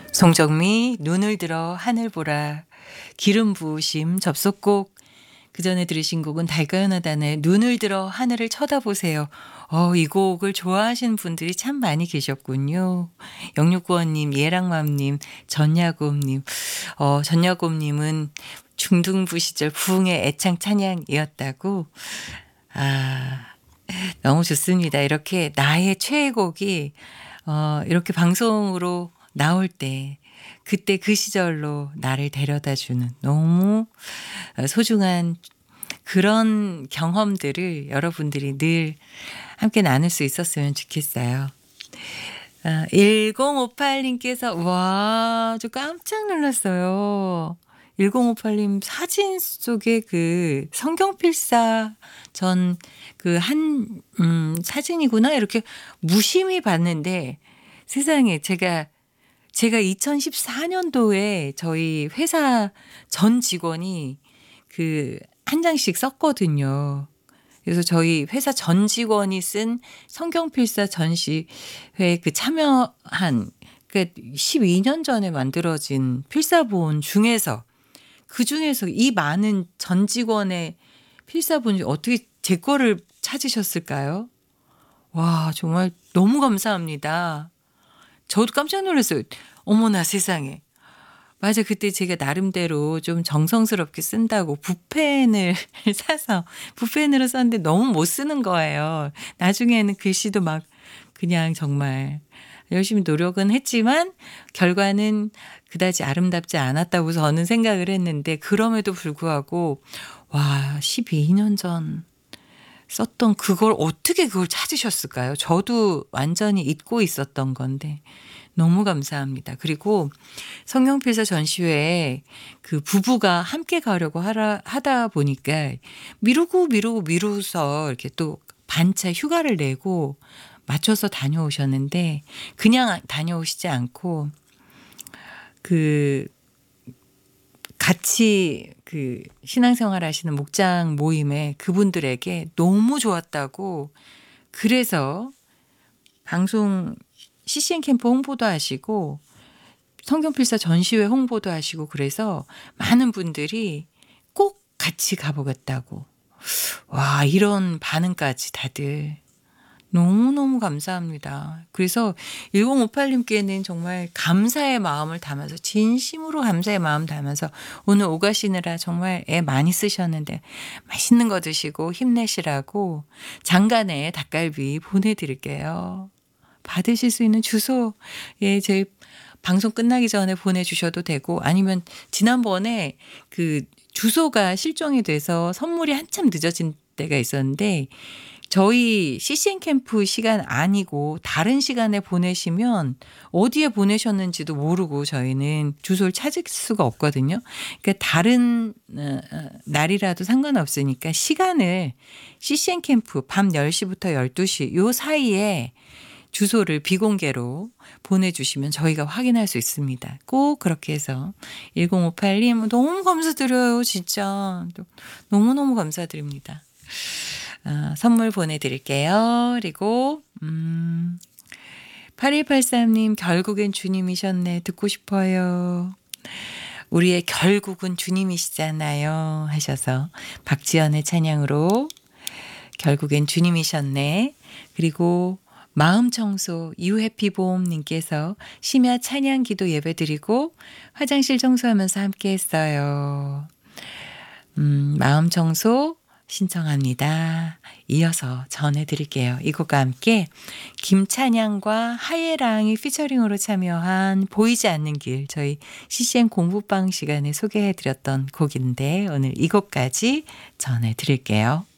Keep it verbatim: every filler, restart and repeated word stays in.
송정미 눈을 들어 하늘 보라. 기름 부으심 접속곡. 그 전에 들으신 곡은 달가연하단의 눈을 들어 하늘을 쳐다보세요. 어, 이 곡을 좋아하시는 분들이 참 많이 계셨군요. 영육구원님, 예랑맘님, 전야곰님. 어, 전야곰님은 중등부 시절 부흥의 애창 찬양이었다고. 아, 너무 좋습니다. 이렇게 나의 최애곡이 어, 이렇게 방송으로 나올 때 그때 그 시절로 나를 데려다 주는 너무 소중한 그런 경험들을 여러분들이 늘 함께 나눌 수 있었으면 좋겠어요. 아, 천오십팔님께서 와, 저 깜짝 놀랐어요. 천오십팔님 사진 속에 그 성경필사 전 그 한 음, 사진이구나 이렇게 무심히 봤는데 세상에 제가 제가 이천십사년도에 저희 회사 전 직원이 그 한 장씩 썼거든요. 그래서 저희 회사 전 직원이 쓴 성경필사 전시회에 그 참여한 그 십이 년 전에 만들어진 필사본 중에서 그 중에서 이 많은 전 직원의 필사본 중에 어떻게 제 거를 찾으셨을까요? 와, 정말 너무 감사합니다. 저도 깜짝 놀랐어요. 어머나 세상에. 맞아. 그때 제가 나름대로 좀 정성스럽게 쓴다고 붓펜을 사서 붓펜으로 썼는데 너무 못 쓰는 거예요. 나중에는 글씨도 막 그냥 정말 열심히 노력은 했지만 결과는 그다지 아름답지 않았다고 저는 생각을 했는데 그럼에도 불구하고 와, 십이 년 전 썼던 그걸 어떻게 그걸 찾으셨을까요? 저도 완전히 잊고 있었던 건데 너무 감사합니다. 그리고 성경필사 전시회에 그 부부가 함께 가려고 하라, 하다 보니까 미루고 미루고 미루서 이렇게 또 반차 휴가를 내고 맞춰서 다녀오셨는데 그냥 다녀오시지 않고 그 같이 그 신앙생활 하시는 목장 모임에 그분들에게 너무 좋았다고 그래서 방송 씨씨엔 캠프 홍보도 하시고 성경필사 전시회 홍보도 하시고 그래서 많은 분들이 꼭 같이 가보겠다고. 와, 이런 반응까지 다들 너무너무 감사합니다. 그래서 천오십팔님께는 정말 감사의 마음을 담아서 진심으로 감사의 마음 담아서 오늘 오가시느라 정말 애 많이 쓰셨는데 맛있는 거 드시고 힘내시라고 장간에 닭갈비 보내드릴게요. 받으실 수 있는 주소 예, 저희 방송 끝나기 전에 보내주셔도 되고 아니면 지난번에 그 주소가 실종이 돼서 선물이 한참 늦어진 때가 있었는데 저희 씨씨엔 캠프 시간 아니고 다른 시간에 보내시면 어디에 보내셨는지도 모르고 저희는 주소를 찾을 수가 없거든요. 그러니까 다른 날이라도 상관없으니까 시간을 씨씨엔 캠프 밤 열 시부터 열두 시 요 사이에 주소를 비공개로 보내주시면 저희가 확인할 수 있습니다. 꼭 그렇게 해서 천오십팔님 너무 감사드려요. 진짜 너무너무 감사드립니다. 어, 선물 보내드릴게요. 그리고 음, 팔일팔삼님 결국엔 주님이셨네. 듣고 싶어요. 우리의 결국은 주님이시잖아요 하셔서 박지연의 찬양으로 결국엔 주님이셨네. 그리고 마음청소 유해피보험님께서 심야 찬양기도 예배드리고 화장실 청소하면서 함께 했어요. 음, 마음청소 신청합니다. 이어서 전해드릴게요. 이 곡과 함께 김찬양과 하예랑이 피처링으로 참여한 보이지 않는 길 저희 씨씨엔 공부방 시간에 소개해드렸던 곡인데 오늘 이 곡까지 전해드릴게요.